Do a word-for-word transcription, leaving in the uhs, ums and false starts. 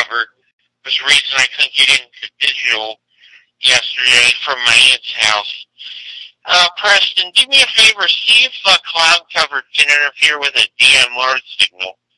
whatever. Was the reason I couldn't get into digital yesterday from my aunt's house. Uh, Preston, do me a favor, see if uh, cloud cover can interfere with a D M R signal.